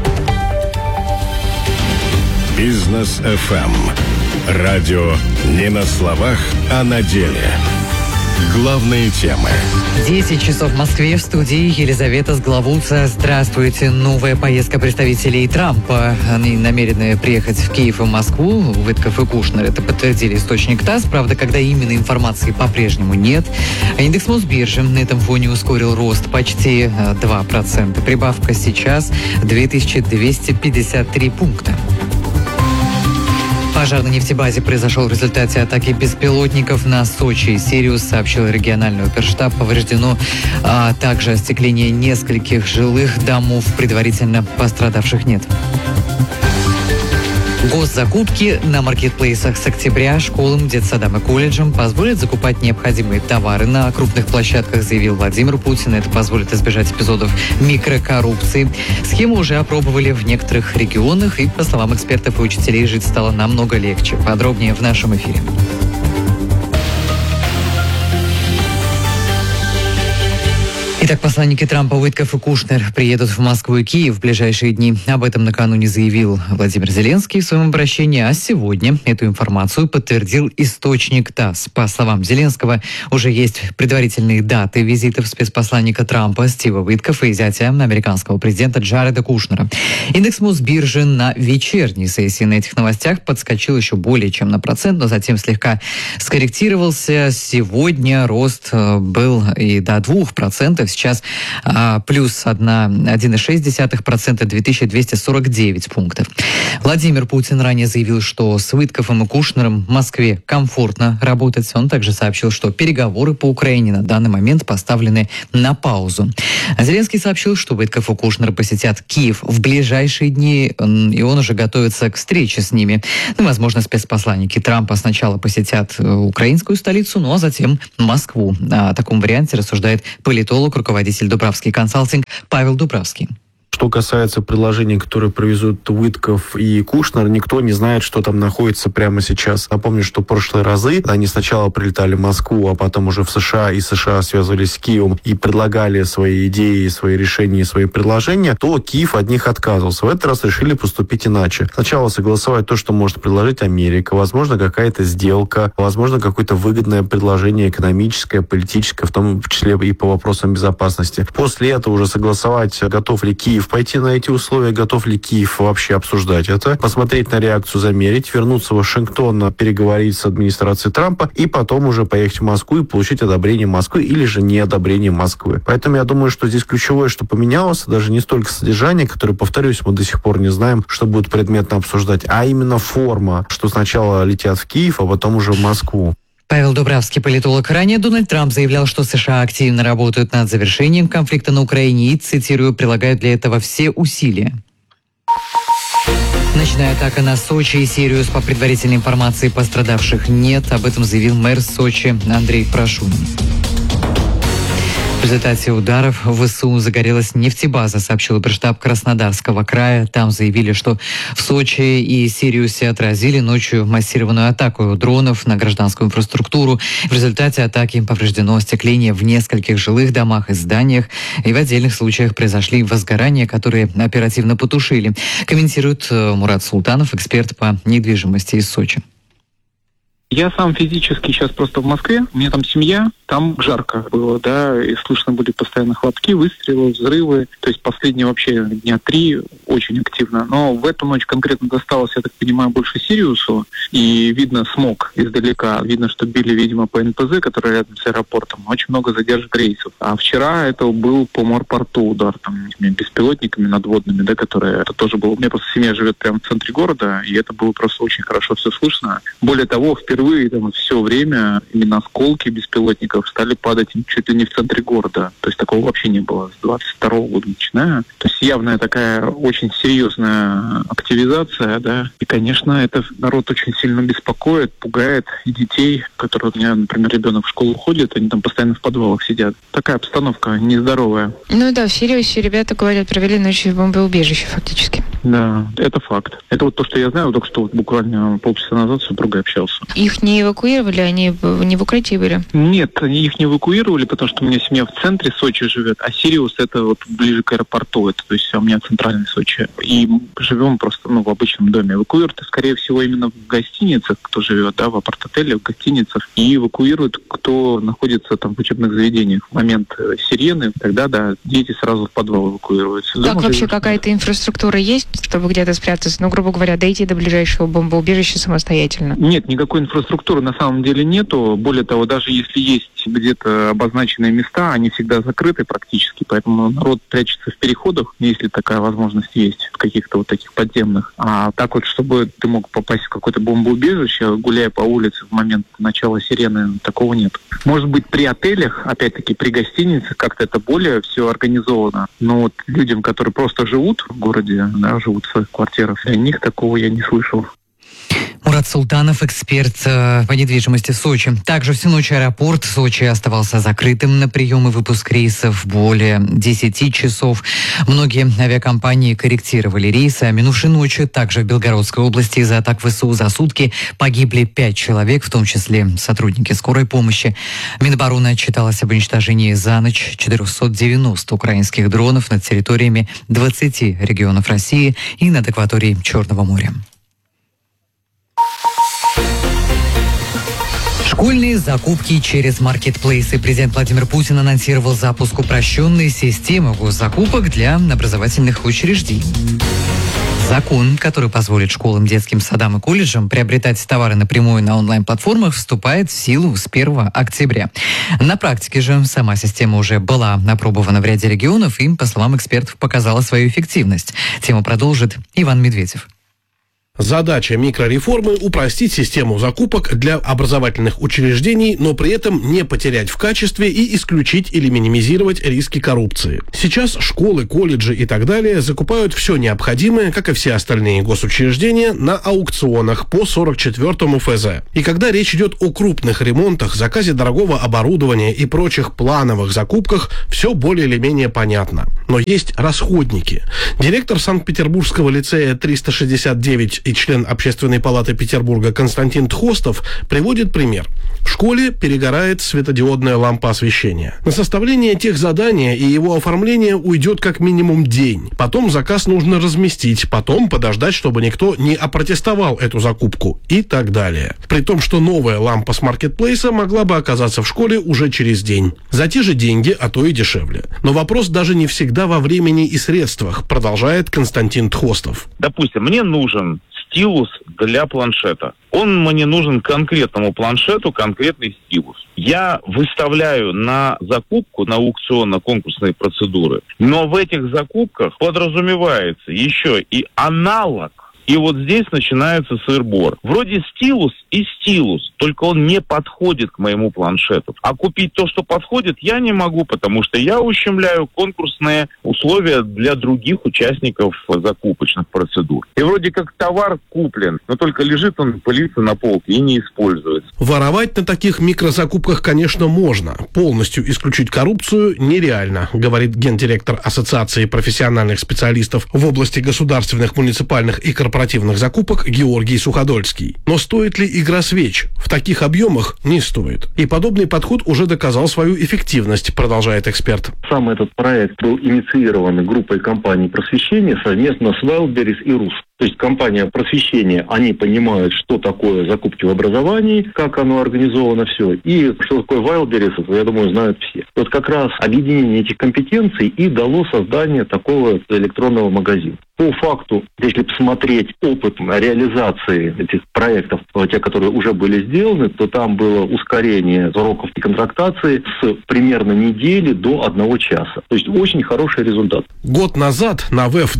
Бизнес ФМ. Радио не на словах, а на деле. Главные темы. 10 часов в Москве, в студии Елизавета Сглавуца. Здравствуйте. Новая поездка представителей Трампа. Они намерены приехать в Киев и Москву. Вытков и Кушнер это подтвердили источник ТАСС. Правда, когда именно, информации по-прежнему нет. А индекс Мосбиржи на этом фоне ускорил рост почти 2%. Прибавка сейчас 2253 пункта. Пожар на нефтебазе произошел в результате атаки беспилотников на Сочи. Сириус, сообщил региональный оперштаб. Повреждено также остекление нескольких жилых домов. Предварительно пострадавших нет. Госзакупки на маркетплейсах с октября школам, детсадам и колледжам позволят закупать необходимые товары на крупных площадках, заявил Владимир Путин. Это позволит избежать эпизодов микрокоррупции. Схему уже опробовали в некоторых регионах, и, по словам экспертов и учителей, жить стало намного легче. Подробнее в нашем эфире. Итак, посланники Трампа Уитков и Кушнер приедут в Москву и Киев в ближайшие дни. Об этом накануне заявил Владимир Зеленский в своем обращении, а сегодня эту информацию подтвердил источник ТАСС. По словам Зеленского, уже есть предварительные даты визитов спецпосланника Трампа Стива Уиткофа и зятя американского президента Джареда Кушнера. Индекс Мосбиржи на вечерней сессии на этих новостях подскочил еще более чем на процент, но затем слегка скорректировался. Сегодня рост был и до 2%. Сейчас плюс 1,6%, 2249 пунктов. Владимир Путин ранее заявил, что с Уиткофом и Кушнером в Москве комфортно работать. Он также сообщил, что переговоры по Украине на данный момент поставлены на паузу. Зеленский сообщил, что Уитков и Кушнер посетят Киев в ближайшие дни, и он уже готовится к встрече с ними. Ну, возможно, спецпосланники Трампа сначала посетят украинскую столицу, ну а затем Москву. О таком варианте рассуждает политолог, руководитель Дубравский консалтинг Павел Дубравский. Что касается предложений, которые привезут Уитков и Кушнер, никто не знает, что там находится прямо сейчас. Напомню, что в прошлые разы они сначала прилетали в Москву, а потом уже в США, и США связывались с Киевом и предлагали свои идеи, свои решения, свои предложения, то Киев от них отказывался. В этот раз решили поступить иначе. Сначала согласовать то, что может предложить Америка, возможно, какая-то сделка, возможно, какое-то выгодное предложение экономическое, политическое, в том числе и по вопросам безопасности. После этого уже согласовать, готов ли Киев пойти на эти условия, готов ли Киев вообще обсуждать это, посмотреть на реакцию, замерить, вернуться в Вашингтон, переговорить с администрацией Трампа и потом уже поехать в Москву и получить одобрение Москвы или же не одобрение Москвы. Поэтому я думаю, что здесь ключевое, что поменялось, даже не столько содержание, которое, повторюсь, мы до сих пор не знаем, что будет предметно обсуждать, а именно форма, что сначала летят в Киев, а потом уже в Москву. Павел Дубравский, политолог. Ранее Дональд Трамп заявлял, что США активно работают над завершением конфликта на Украине и, цитирую, прилагают для этого все усилия. Ночная атака на Сочи и Сириус. По предварительной информации, пострадавших нет. Об этом заявил мэр Сочи Андрей Прошунин. В результате ударов в ВСУ загорелась нефтебаза, сообщил Оперштаб Краснодарского края. Там заявили, что в Сочи и Сириусе отразили ночью массированную атаку дронов на гражданскую инфраструктуру. В результате атаки повреждено остекление в нескольких жилых домах и зданиях. И в отдельных случаях произошли возгорания, которые оперативно потушили. Комментирует Мурат Султанов, эксперт по недвижимости из Сочи. Я сам физически сейчас просто в Москве, у меня там семья, там жарко было, да, и слышно были постоянно хлопки, выстрелы, взрывы, то есть последние вообще дня 3 очень активно. Но в эту ночь конкретно досталось, я так понимаю, больше Сириусу, и видно смог издалека, видно, что били, видимо, по НПЗ, который рядом с аэропортом, очень много задержек рейсов. А вчера это был по морпорту удар, там, беспилотниками надводными, да, которые, это тоже было, у меня просто семья живет прямо в центре города, и это было просто очень хорошо все слышно. Более того, впервые там все время именно осколки беспилотников стали падать чуть ли не в центре города. То есть такого вообще не было с 22 года начиная. То есть явная такая очень серьезная активизация, да. И, конечно, это народ очень сильно беспокоит, пугает и детей, которые у меня, например, ребенок в школу ходит, они там постоянно в подвалах сидят. Такая обстановка нездоровая. Ну да, в Сириусе ребята, говорят, провели ночь в бомбоубежище фактически. Да, это факт. Это вот то, что я знаю, только что вот буквально полчаса назад с супругой общался. Их не эвакуировали, они не в укрытии были? Нет, их не эвакуировали, потому что у меня семья в центре Сочи живет, а Сириус это вот ближе к аэропорту, это, то есть у меня центральный Сочи. И живем просто в обычном доме. Эвакуируют, скорее всего, именно в гостиницах, кто живет, да, в апарт-отелях, в гостиницах. И эвакуируют, кто находится там в учебных заведениях. В момент сирены, тогда, да, дети сразу в подвал эвакуируются. Так вообще какая-то инфраструктура есть, чтобы где-то спрятаться? Ну, грубо говоря, дойти до ближайшего бомбоубежища самостоятельно? Нет, никакой инфраструктуры на самом деле нету. Более того, даже если есть где-то обозначенные места, они всегда закрыты практически, поэтому народ прячется в переходах, если такая возможность есть, в каких-то вот таких подземных. А так вот, чтобы ты мог попасть в какое-то бомбоубежище, гуляя по улице в момент начала сирены, такого нет. Может быть, при отелях, опять-таки, при гостиницах как-то это более все организовано. Но вот людям, которые просто живут в городе, да, живут в своих квартирах, для них такого я не слышал. Мурат Султанов, эксперт по недвижимости в Сочи. Также всю ночь аэропорт Сочи оставался закрытым на прием и выпуск рейсов более 10 часов. Многие авиакомпании корректировали рейсы, а минувшей ночью также в Белгородской области из-за атак ВСУ за сутки погибли 5 человек, в том числе сотрудники скорой помощи. Минобороны отчиталось об уничтожении за ночь 490 украинских дронов над территориями 20 регионов России и над акваторией Черного моря. Школьные закупки через маркетплейсы. Президент Владимир Путин анонсировал запуск упрощенной системы госзакупок для образовательных учреждений. Закон, который позволит школам, детским садам и колледжам приобретать товары напрямую на онлайн-платформах, вступает в силу с 1 октября. На практике же сама система уже была опробована в ряде регионов и, по словам экспертов, показала свою эффективность. Тему продолжит Иван Медведев. Задача микрореформы – упростить систему закупок для образовательных учреждений, но при этом не потерять в качестве и исключить или минимизировать риски коррупции. Сейчас школы, колледжи и так далее закупают все необходимое, как и все остальные госучреждения, на аукционах по 44-му ФЗ. И когда речь идет о крупных ремонтах, заказе дорогого оборудования и прочих плановых закупках, все более или менее понятно. Но есть расходники. Директор Санкт-Петербургского лицея 369 и член Общественной палаты Петербурга Константин Тхостов приводит пример. В школе перегорает светодиодная лампа освещения. На составление техзадания и его оформление уйдет как минимум день. Потом заказ нужно разместить, потом подождать, чтобы никто не опротестовал эту закупку и так далее. При том, что новая лампа с маркетплейса могла бы оказаться в школе уже через день. За те же деньги, а то и дешевле. Но вопрос даже не всегда во времени и средствах, продолжает Константин Тхостов. Допустим, мне нужен стилус для планшета. Он мне нужен конкретному планшету, конкретный стилус. Я выставляю на закупку, на аукцион, на конкурсные процедуры, но в этих закупках подразумевается еще и аналог. И вот здесь начинается сыр-бор. Вроде стилус и стилус, только он не подходит к моему планшету. А купить то, что подходит, я не могу, потому что я ущемляю конкурсные условия для других участников закупочных процедур. И вроде как товар куплен, но только лежит он, пылится на полке и не используется. Воровать на таких микрозакупках, конечно, можно. Полностью исключить коррупцию нереально, говорит гендиректор Ассоциации профессиональных специалистов в области государственных, муниципальных и корпоративных закупок Георгий Суходольский. Но стоит ли игра свеч? В таких объемах не стоит. И подобный подход уже доказал свою эффективность, продолжает эксперт. Сам этот проект был инициирован группой компаний просвещения совместно с Wildberries и РУС. То есть компания просвещения, они понимают, что такое закупки в образовании, как оно организовано все, и что такое Wildberries, это, я думаю, знают все. Вот как раз объединение этих компетенций и дало создание такого электронного магазина. По факту, если посмотреть опыт реализации этих проектов, те, которые уже были сделаны, то там было ускорение сроков контрактации с примерно недели до 1 часа. То есть очень хороший результат. Год назад на ВЭФ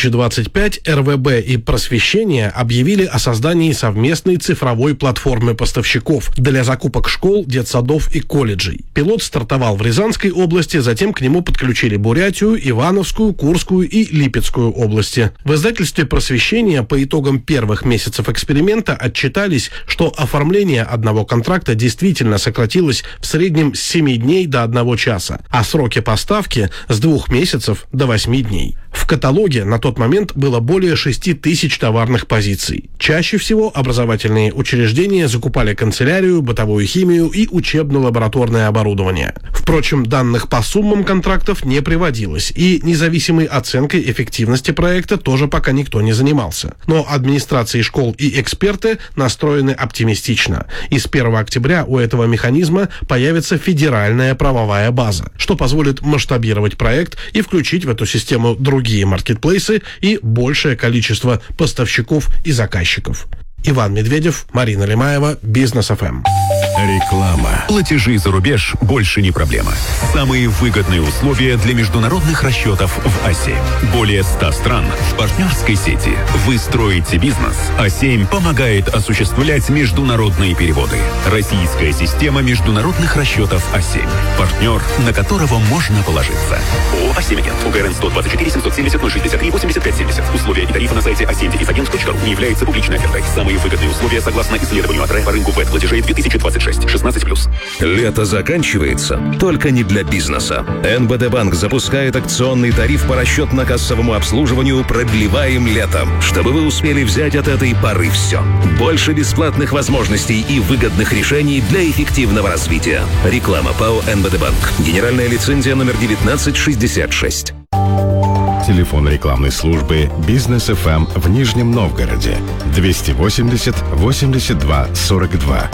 2025 РВБ и Просвещение объявили о создании совместной цифровой платформы поставщиков для закупок школ, детсадов и колледжей. Пилот стартовал в Рязанской области, затем к нему подключили Бурятию, Ивановскую, Курскую и Липецкую области. В издательстве «Просвещение» по итогам первых месяцев эксперимента отчитались, что оформление одного контракта действительно сократилось в среднем с 7 дней до 1 часа, а сроки поставки с 2 месяцев до 8 дней. В каталоге на тот момент было более 6 тысяч товарных позиций. Чаще всего образовательные учреждения закупали канцелярию, бытовую химию и учебно-лабораторное оборудование. Впрочем, данных по суммам контрактов не приводилось, и независимой оценкой эффективности проекта тоже пока никто не занимался. Но администрации школ и эксперты настроены оптимистично. И с 1 октября у этого механизма появится федеральная правовая база, что позволит масштабировать проект и включить в эту систему другие маркетплейсы и большее количество поставщиков и заказчиков. Иван Медведев, Марина Лемаева, Бизнес ФМ. Реклама. Платежи за рубеж больше не проблема. Самые выгодные условия для международных расчетов в А7. Более 100 стран в партнерской сети. Вы строите бизнес. А7 помогает осуществлять международные переводы. Российская система международных расчетов А7. Партнер, на которого можно положиться. ООО А7 Агент. УГРН 124 770 063 85 70. Условия и тарифы на сайте a7-agent.ru не являются публичной офертой. Самые выгодные условия согласно исследованию АТРЭ по рынку ВЭД-платежей 2026. 16+. Лето заканчивается, только не для бизнеса. НБД Банк запускает акционный тариф по расчетно-кассовому обслуживанию «Продлеваем летом», чтобы вы успели взять от этой поры все. Больше бесплатных возможностей и выгодных решений для эффективного развития. Реклама ПАО «НБД Банк». Генеральная лицензия номер 1966. Телефон рекламной службы «Бизнес ФМ» в Нижнем Новгороде 280 82 42.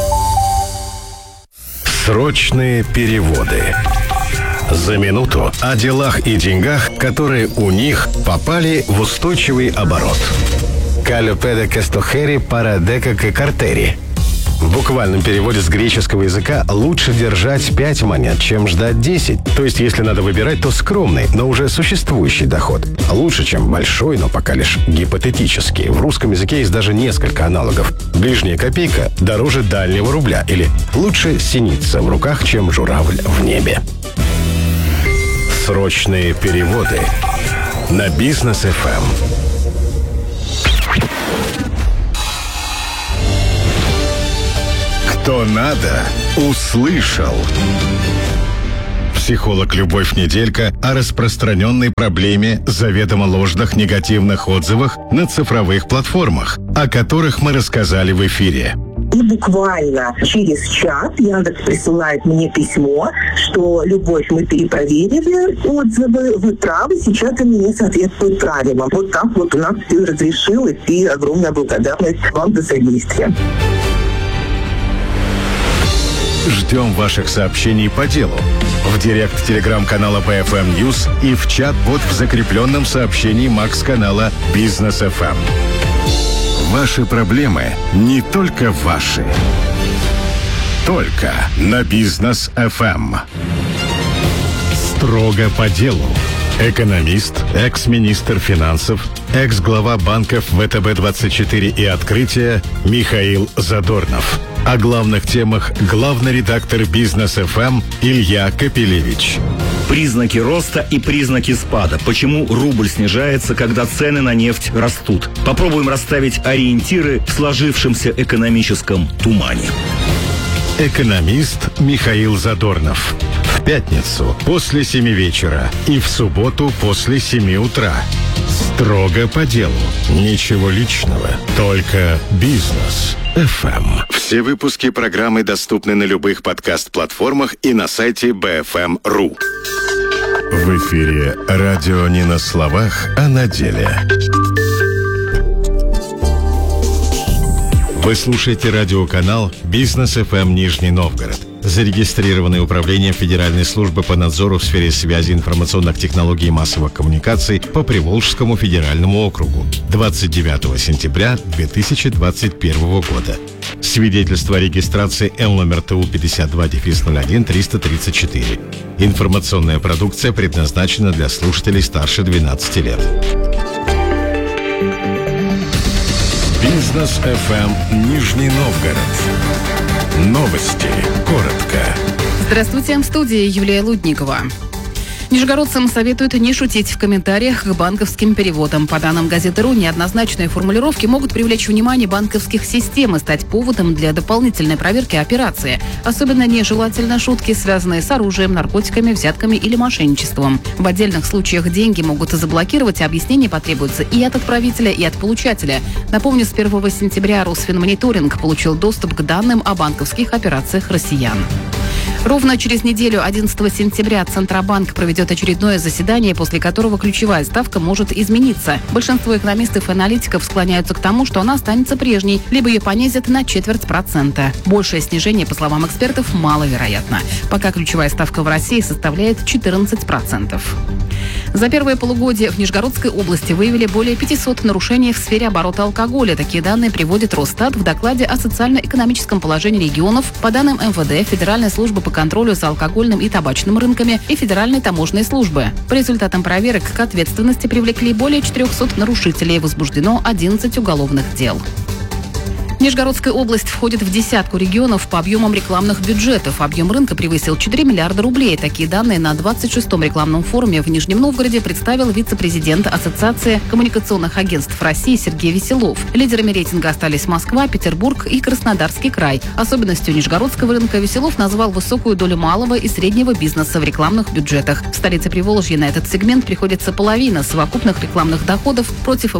Срочные переводы. За минуту о делах и деньгах, которые у них попали в устойчивый оборот. «Калюпеде кестохери парадека картери». В буквальном переводе с греческого языка «лучше держать 5 монет, чем ждать 10». То есть, если надо выбирать, то скромный, но уже существующий доход. Лучше, чем большой, но пока лишь гипотетический. В русском языке есть даже несколько аналогов. Ближняя копейка дороже дальнего рубля. Или лучше синица в руках, чем журавль в небе. Срочные переводы на Бизнес ФМ. Кто надо, услышал. Психолог Любовь Неделька о распространенной проблеме заведомо ложных негативных отзывах на цифровых платформах, о которых мы рассказали в эфире. И буквально через час Яндекс присылает мне письмо, что «Любовь, мы перепроверили отзывы, вы правы, сейчас они не соответствуют правилам». Вот так вот у нас все разрешилось, и огромная благодарность вам за содействие. Ждем ваших сообщений по делу в директ телеграм-канала BFM News и в чат-бот в закрепленном сообщении Макс-канала Бизнес ФМ. Ваши проблемы не только ваши. Только на Бизнес ФМ. Строго по делу. Экономист, экс-министр финансов, экс-глава банков ВТБ-24 и «Открытие» Михаил Задорнов. О главных темах главный редактор Бизнес ФМ Илья Капелевич. Признаки роста и признаки спада. Почему рубль снижается, когда цены на нефть растут? Попробуем расставить ориентиры в сложившемся экономическом тумане. Экономист Михаил Задорнов. В пятницу после 7 вечера и в субботу после 7 утра. Строго по делу. Ничего личного. Только Бизнес ФМ. Все выпуски программы доступны на любых подкаст-платформах и на сайте BFM.ru. В эфире радио не на словах, а на деле. Вы слушаете радиоканал «Бизнес ФМ Нижний Новгород», зарегистрированный Управлением Федеральной службы по надзору в сфере связи, информационных технологий и массовых коммуникаций по Приволжскому федеральному округу 29 сентября 2021 года. Свидетельство о регистрации Л номер ТУ 52-01-334. Информационная продукция предназначена для слушателей старше 12 лет. Бизнес ФМ Нижний Новгород. Новости. Коротко. Здравствуйте, в студии Юлия Лудникова. Нижегородцам советуют не шутить в комментариях к банковским переводам. По данным газеты «РУ», неоднозначные формулировки могут привлечь внимание банковских систем и стать поводом для дополнительной проверки операции. Особенно нежелательно шутки, связанные с оружием, наркотиками, взятками или мошенничеством. В отдельных случаях деньги могут заблокировать, а объяснение потребуется и от отправителя, и от получателя. Напомню, с 1 сентября Росфинмониторинг получил доступ к данным о банковских операциях россиян. Ровно через неделю, 11 сентября, Центробанк проведет очередное заседание, после которого ключевая ставка может измениться. Большинство экономистов и аналитиков склоняются к тому, что она останется прежней, либо ее понизят на 0,25%. Большее снижение, по словам экспертов, маловероятно. Пока ключевая ставка в России составляет 14%. За первое полугодие в Нижегородской области выявили более 500 нарушений в сфере оборота алкоголя. Такие данные приводит Росстат в докладе о социально-экономическом положении регионов. По данным МВД, Федеральной службы по контролю за алкогольным и табачным рынками и Федеральной таможенной службы. По результатам проверок к ответственности привлекли более 400 нарушителей. Возбуждено 11 уголовных дел. Нижегородская область входит в десятку регионов по объемам рекламных бюджетов. Объем рынка превысил 4 миллиарда рублей. Такие данные на 26-м рекламном форуме в Нижнем Новгороде представил вице-президент Ассоциации коммуникационных агентств России Сергей Веселов. Лидерами рейтинга остались Москва, Петербург и Краснодарский край. Особенностью нижегородского рынка Веселов назвал высокую долю малого и среднего бизнеса в рекламных бюджетах. В столице Приволжья на этот сегмент приходится половина совокупных рекламных доходов против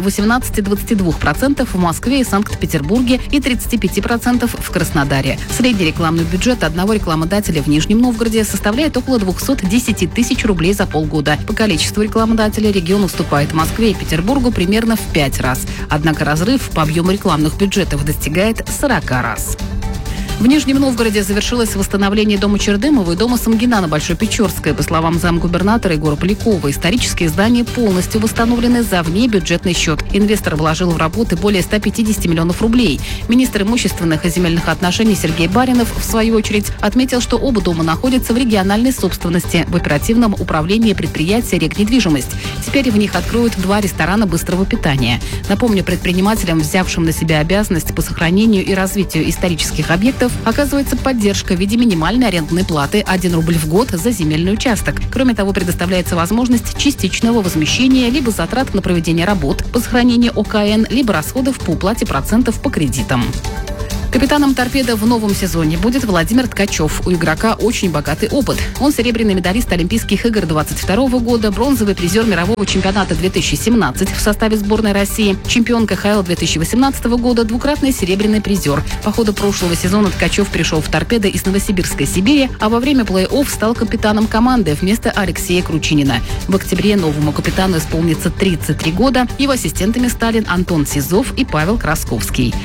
18-22% в Москве и Санкт-Петербурге и 35% в Краснодаре. Средний рекламный бюджет одного рекламодателя в Нижнем Новгороде составляет около 210 тысяч рублей за полгода. По количеству рекламодателей регион уступает Москве и Петербургу примерно в 5 раз. Однако разрыв по объему рекламных бюджетов достигает 40 раз. В Нижнем Новгороде завершилось восстановление дома Чердымова и дома Самгина на Большой Печорской. По словам замгубернатора Егора Полякова, исторические здания полностью восстановлены за внебюджетный счет. Инвестор вложил в работы более 150 миллионов рублей. Министр имущественных и земельных отношений Сергей Баринов, в свою очередь, отметил, что оба дома находятся в региональной собственности в оперативном управлении предприятия «Рекнедвижимость». Теперь в них откроют 2 ресторана быстрого питания. Напомню, предпринимателям, взявшим на себя обязанность по сохранению и развитию исторических объектов, оказывается поддержка в виде минимальной арендной платы 1 рубль в год за земельный участок. Кроме того, предоставляется возможность частичного возмещения либо затрат на проведение работ по сохранению ОКН, либо расходов по уплате процентов по кредитам. Капитаном «Торпедо» в новом сезоне будет Владимир Ткачев. У игрока очень богатый опыт. Он серебряный медалист Олимпийских игр 2022 года, бронзовый призер мирового чемпионата 2017 в составе сборной России, чемпион КХЛ 2018 года, двукратный серебряный призер. По ходу прошлого сезона Ткачев пришел в «Торпедо» из Новосибирской Сибири, а во время плей-офф стал капитаном команды вместо Алексея Кручинина. В октябре новому капитану исполнится 33 года. Его ассистентами стали Антон Сизов и Павел Красковский.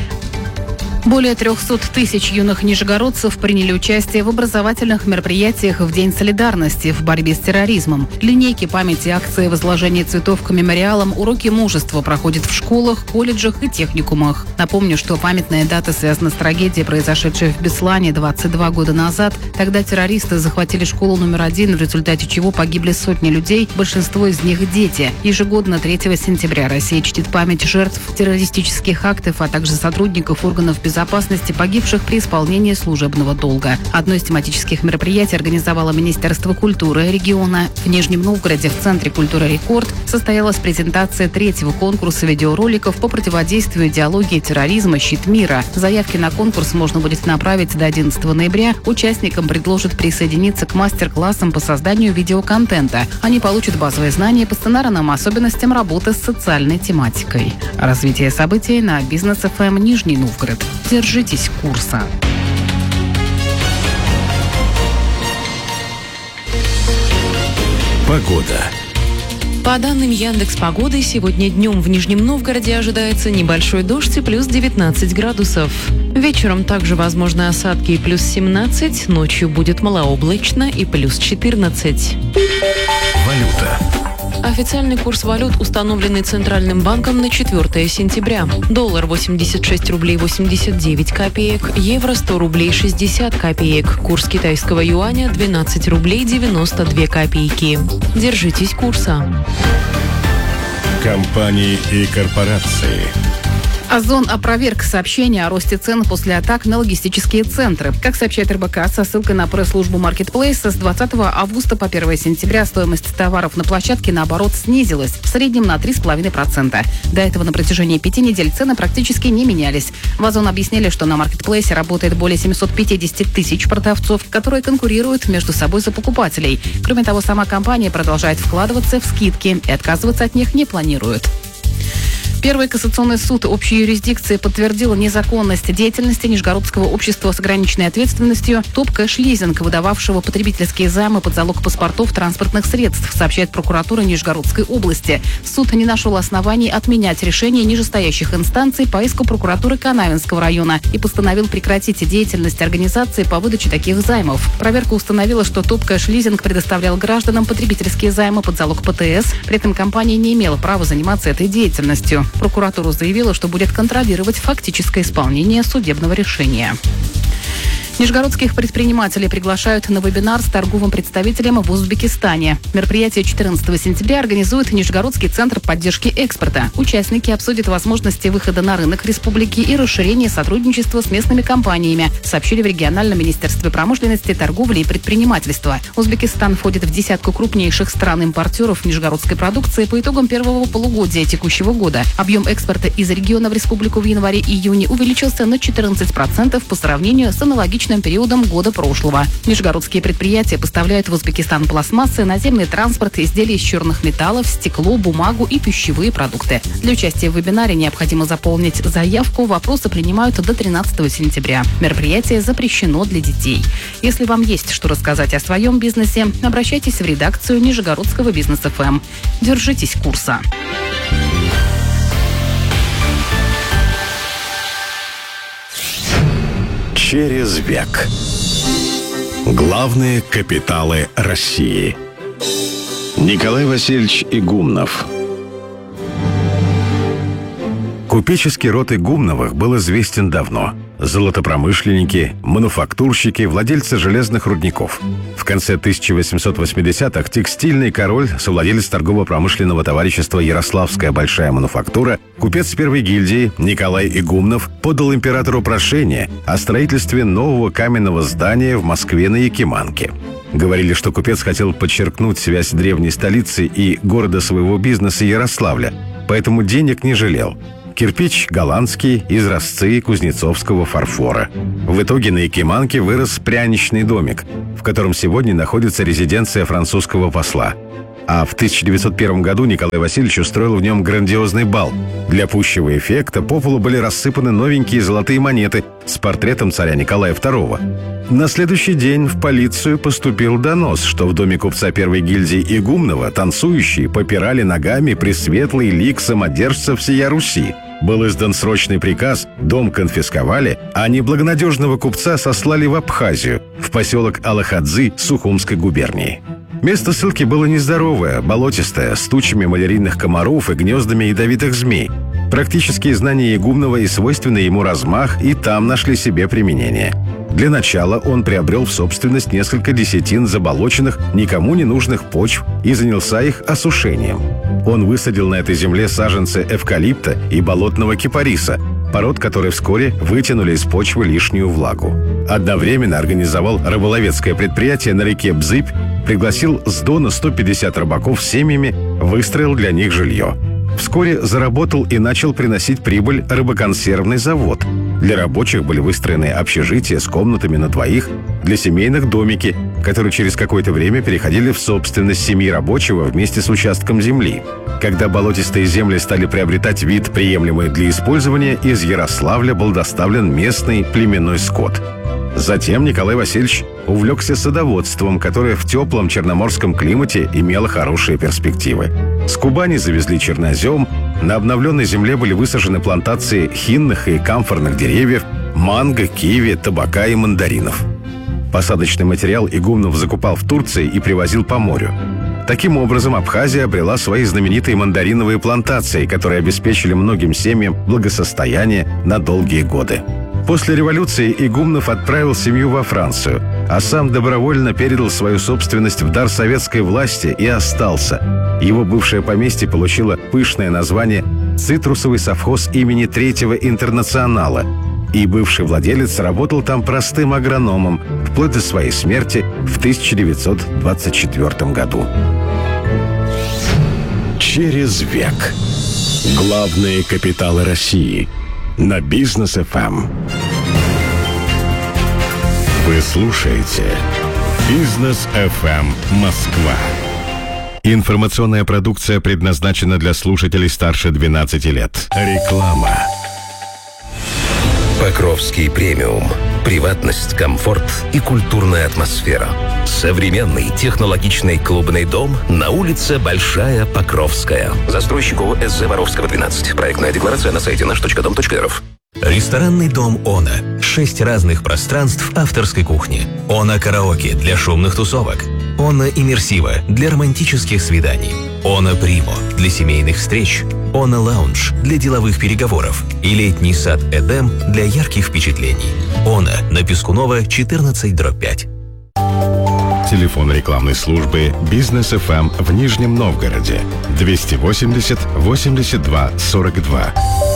Более 300 тысяч юных нижегородцев приняли участие в образовательных мероприятиях в День солидарности в борьбе с терроризмом. Линейки памяти, акции возложения цветов к мемориалам, уроки мужества проходят в школах, колледжах и техникумах. Напомню, что памятная дата связана с трагедией, произошедшей в Беслане 22 года назад. Тогда террористы захватили школу номер 1, в результате чего погибли сотни людей, большинство из них дети. Ежегодно 3 сентября Россия чтит память жертв террористических актов, а также сотрудников органов безопасности, погибших при исполнении служебного долга. Одно из тематических мероприятий организовало Министерство культуры региона. В Нижнем Новгороде в Центре культуры «Рекорд» состоялась презентация 3-го конкурса видеороликов по противодействию идеологии терроризма «Щит мира». Заявки на конкурс можно будет направить до 11 ноября. Участникам предложат присоединиться к мастер-классам по созданию видеоконтента. Они получат базовые знания по сценарным особенностям работы с социальной тематикой. Развитие событий на Бизнес ФМ Нижний Новгород. Держитесь курса. Погода. По данным Яндекс.Погоды, сегодня днем в Нижнем Новгороде ожидается небольшой дождь и плюс 19 градусов. Вечером также возможны осадки и плюс 17, ночью будет малооблачно и плюс 14. Валюта. Официальный курс валют, установленный Центральным банком на 4 сентября. Доллар 86 рублей 89 копеек, евро 100 рублей 60 копеек, курс китайского юаня 12 рублей 92 копейки. Держитесь курса. Компании и корпорации. Озон опроверг сообщение о росте цен после атак на логистические центры. Как сообщает РБК со ссылкой на пресс-службу Marketplace, с 20 августа по 1 сентября стоимость товаров на площадке, наоборот, снизилась в среднем на 3,5%. До этого на протяжении 5 недель цены практически не менялись. В Озон объяснили, что на Marketplace работает более 750 тысяч продавцов, которые конкурируют между собой за покупателей. Кроме того, сама компания продолжает вкладываться в скидки и отказываться от них не планирует. Первый кассационный суд общей юрисдикции подтвердил незаконность деятельности Нижегородского общества с ограниченной ответственностью ТОП «Кэш-лизинг», выдававшего потребительские займы под залог паспортов транспортных средств, сообщает прокуратура Нижегородской области. Суд не нашел оснований отменять решение нижестоящих инстанций по иску прокуратуры Канавинского района и постановил прекратить деятельность организации по выдаче таких займов. Проверка установила, что ТОП «Кэш-лизинг» предоставлял гражданам потребительские займы под залог ПТС. При этом компания не имела права заниматься этой деятельностью. Прокуратура заявила, что будет контролировать фактическое исполнение судебного решения. Нижегородских предпринимателей приглашают на вебинар с торговым представителем в Узбекистане. Мероприятие 14 сентября организует Нижегородский центр поддержки экспорта. Участники обсудят возможности выхода на рынок республики и расширения сотрудничества с местными компаниями, сообщили в региональном министерстве промышленности, торговли и предпринимательства. Узбекистан входит в десятку крупнейших стран-импортеров нижегородской продукции по итогам первого полугодия текущего года. Объем экспорта из региона в республику в январе-июне увеличился на 14% по сравнению с аналогичным периодом года прошлого. Нижегородские предприятия поставляют в Узбекистан пластмассы, наземный транспорт, изделия из черных металлов, стекло, бумагу и пищевые продукты. Для участия в вебинаре необходимо заполнить заявку. Вопросы принимают до 13 сентября. Мероприятие запрещено для детей. Если вам есть что рассказать о своем бизнесе, обращайтесь в редакцию Нижегородского бизнес-ФМ. Держитесь курса. Через век. Главные капиталы России. Николай Васильевич Игумнов. Купеческий род Игумновых был известен давно. Золотопромышленники, мануфактурщики, владельцы железных рудников. В конце 1880-х текстильный король, совладелец торгово-промышленного товарищества «Ярославская большая мануфактура», купец первой гильдии Николай Игумнов подал императору прошение о строительстве нового каменного здания в Москве на Якиманке. Говорили, что купец хотел подчеркнуть связь древней столицы и города своего бизнеса Ярославля, поэтому денег не жалел. Кирпич голландский, изразцы кузнецовского фарфора. В итоге на Якиманке вырос пряничный домик, в котором сегодня находится резиденция французского посла. А в 1901 году Николай Васильевич устроил в нем грандиозный бал. Для пущего эффекта по полу были рассыпаны новенькие золотые монеты с портретом царя Николая II. На следующий день в полицию поступил донос, что в доме купца первой гильдии Игумнова танцующие попирали ногами пресветлый лик самодержца всея Руси. Был издан срочный приказ, дом конфисковали, а неблагонадежного купца сослали в Абхазию, в поселок Алахадзы Сухумской губернии. Место ссылки было нездоровое, болотистое, с тучами малярийных комаров и гнездами ядовитых змей. Практические знания Игумнова и свойственный ему размах и там нашли себе применение. Для начала он приобрел в собственность несколько десятин заболоченных, никому не нужных почв и занялся их осушением. Он высадил на этой земле саженцы эвкалипта и болотного кипариса, пород, которые вскоре вытянули из почвы лишнюю влагу. Одновременно организовал рыболовецкое предприятие на реке Бзыбь, пригласил с Дона 150 рыбаков с семьями, выстроил для них жилье. Вскоре заработал и начал приносить прибыль рыбоконсервный завод. Для рабочих были выстроены общежития с комнатами на двоих, для семейных домики, которые через какое-то время переходили в собственность семьи рабочего вместе с участком земли. Когда болотистые земли стали приобретать вид, приемлемый для использования, из Ярославля был доставлен местный племенной скот. Затем Николай Васильевич увлекся садоводством, которое в теплом черноморском климате имело хорошие перспективы. С Кубани завезли чернозем, на обновленной земле были высажены плантации хинных и камфорных деревьев, манго, киви, табака и мандаринов. Посадочный материал Игумнов закупал в Турции и привозил по морю. Таким образом, Абхазия обрела свои знаменитые мандариновые плантации, которые обеспечили многим семьям благосостояние на долгие годы. После революции Игумнов отправил семью во Францию, а сам добровольно передал свою собственность в дар советской власти и остался. Его бывшее поместье получило пышное название «Цитрусовый совхоз имени Третьего Интернационала», и бывший владелец работал там простым агрономом вплоть до своей смерти в 1924 году. Через век. Главные капиталы России. На Бизнес ФМ. Вы слушаете Бизнес ФМ Москва. Информационная продукция предназначена для слушателей старше 12 лет. Реклама. Покровский премиум. Приватность, комфорт и культурная атмосфера. Современный технологичный клубный дом на улице Большая Покровская. Застройщик ООО СЗ Воровского 12. Проектная декларация на сайте наш.дом.рф. Ресторанный дом «Она». 6 разных пространств авторской кухни. «Она караоке» для шумных тусовок. «Она иммерсива» для романтических свиданий. «Она Примо» для семейных встреч. «Она лаунж» для деловых переговоров. И летний сад «Эдем» для ярких впечатлений. «Она» на Пескунова 14/5. Телефон рекламной службы «Бизнес ФМ» в Нижнем Новгороде 280 82 42.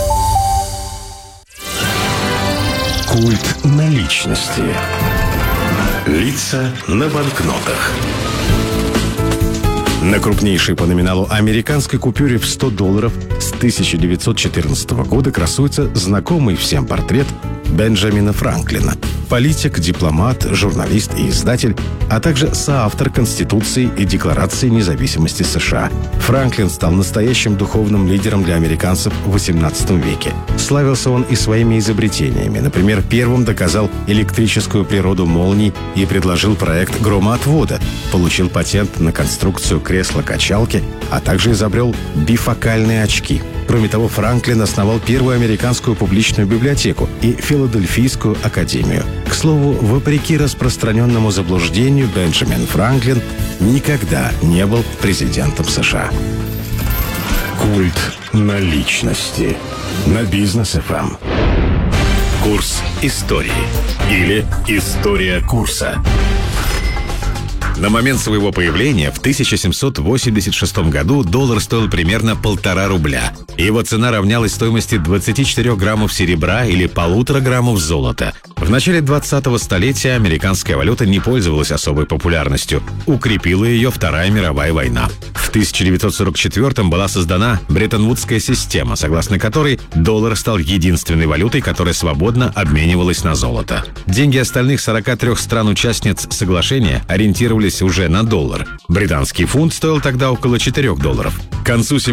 Культ наличности. Лица на банкнотах. На крупнейшей по номиналу американской купюре в $100 с 1914 года красуется знакомый всем портрет Бенджамина Франклина. Политик, дипломат, журналист и издатель, а также соавтор Конституции и Декларации независимости США. Франклин стал настоящим духовным лидером для американцев в XVIII веке. Славился он и своими изобретениями. Например, первым доказал электрическую природу молний и предложил проект громоотвода, получил патент на конструкцию кресла-качалки, а также изобрел бифокальные очки. Кроме того, Франклин основал первую американскую публичную библиотеку и Филадельфийскую академию. К слову, вопреки распространенному заблуждению, Бенджамин Франклин никогда не был президентом США. Культ наличности на Бизнес ФМ. Курс истории или история курса. На момент своего появления в 1786 году доллар стоил примерно 1,5 рубля. Его цена равнялась стоимости 24 граммов серебра или 1,5 граммов золота. В начале 20-го столетия американская валюта не пользовалась особой популярностью. Укрепила ее Вторая мировая война. В 1944-м была создана Бреттон-Вудская система, согласно которой доллар стал единственной валютой, которая свободно обменивалась на золото. Деньги остальных 43 стран-участниц соглашения ориентировались уже на доллар. Британский фунт стоил тогда около $4. К концу